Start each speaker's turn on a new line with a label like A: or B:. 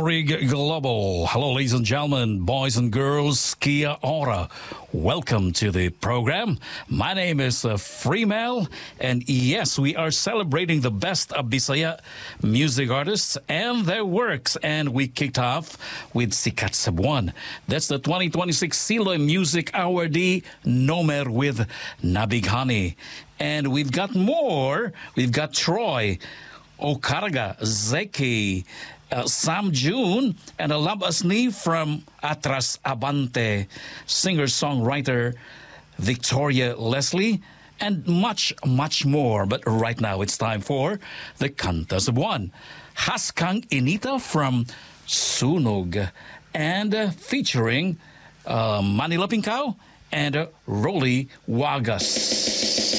A: Orig Global. Hello, ladies and gentlemen, boys and girls, Kia ora. Welcome to the program. My name is Freemel, and yes, we are celebrating the best of Bisaya music artists and their works. And we kicked off with Sikat Cebuan. That's the 2026 Siloy Music Awardee Nomer with Nabighani. And we've got more. We've got Troy, Okaraga, Zeki, Sam June, and Alab Asni from Atras Abante, singer-songwriter Victoria Leslie, and much, much more. But right now it's time for the Kanta Cebuan. Haskang Inita from Sunog, and featuring Manila Pincao and Rolly Wagas.